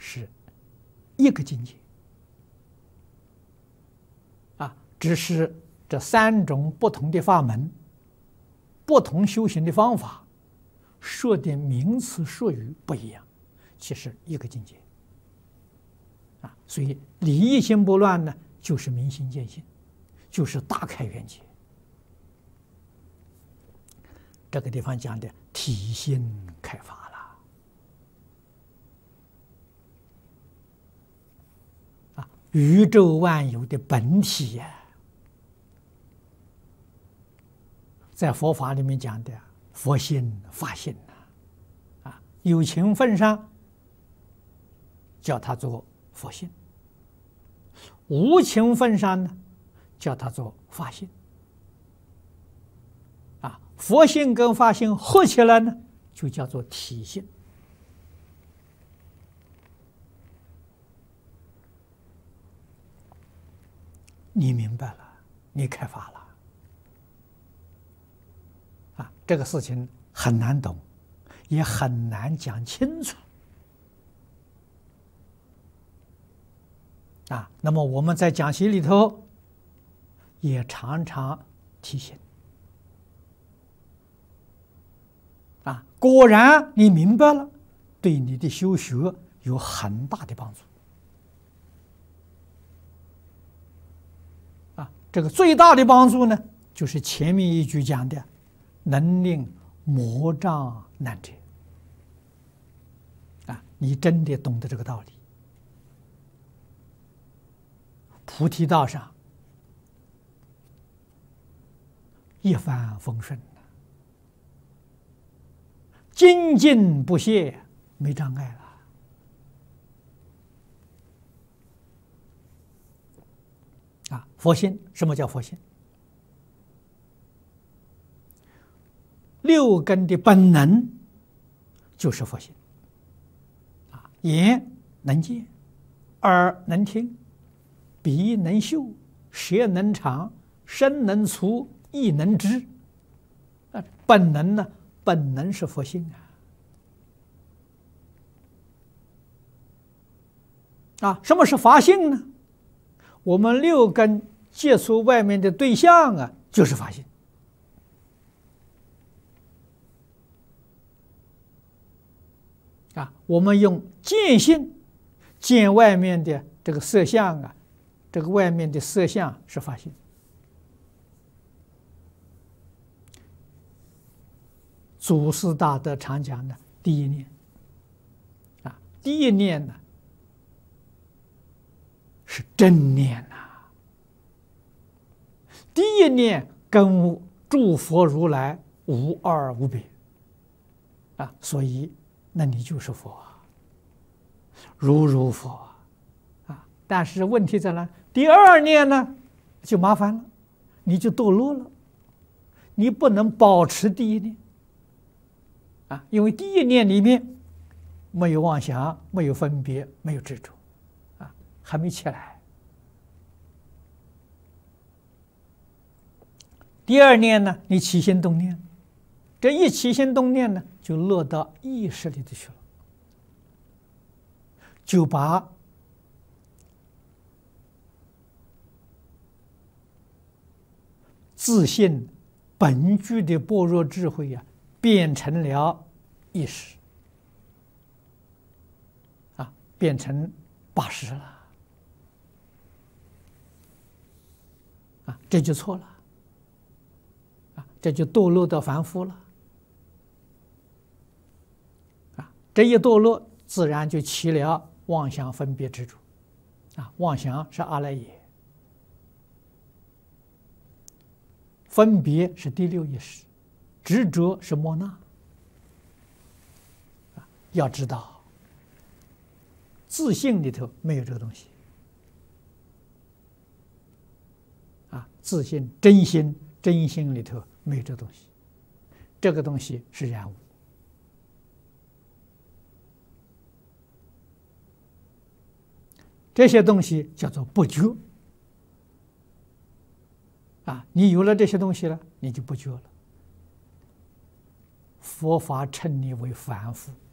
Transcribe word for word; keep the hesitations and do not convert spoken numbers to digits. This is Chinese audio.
是一个境界啊，只是这三种不同的法门、不同修行的方法，说的名词术语不一样，其实一个境界啊。所以理义心不乱呢，就是明心见性，就是大开眼界。这个地方讲的体心开发了啊，宇宙万有的本体呀、啊，在佛法里面讲的佛心、法性呐，啊，有情份上叫它做佛性，无情份上呢叫它做法性。啊，佛性跟法性合起来呢，就叫做体性。你明白了，你开发了。啊，这个事情很难懂，也很难讲清楚。啊，那么我们在讲习里头也常常提醒。啊，果然你明白了，对你的修学有很大的帮助。啊，这个最大的帮助呢，就是前面一句讲的“能令魔障难解”。啊，你真的懂得这个道理，菩提道上一帆风顺。精进不懈，没障碍了。啊，佛心，什么叫佛心？六根的本能就是佛心。啊，眼能见，耳能听，鼻能嗅，舌能尝，身能触，意能知。啊，本能呢？本能是佛性啊！啊，什么是法性呢？我们六根接触外面的对象啊，就是法性。啊，我们用见性见外面的这个色相啊，这个外面的色相是法性。祖师大德常讲的第一念，啊，第一念呢是正念呐、啊，第一念跟诸佛如来无二无别，啊，所以那你就是佛啊，如如佛啊，啊，但是问题在哪？第二念呢就麻烦了，你就堕落了，你不能保持第一念。啊，因为第一念里面没有妄想，没有分别，没有执着，啊，还没起来。第二念呢，你起心动念，这一起心动念呢，就落到意识里头去了，就把自信本具的般若智慧呀、啊。变成了意识，啊，变成八识了，啊，这就错了，啊，这就堕落到凡夫了，啊，这一堕落，自然就起了妄想分别执着，啊，妄想是阿赖耶，分别是第六意识。执着是莫那，要知道，自性里头没有这个东西，啊，自性真心真心里头没有这个东西，这个东西是染污，这些东西叫做不觉，啊，你有了这些东西了，你就不觉了。佛法称你为凡夫，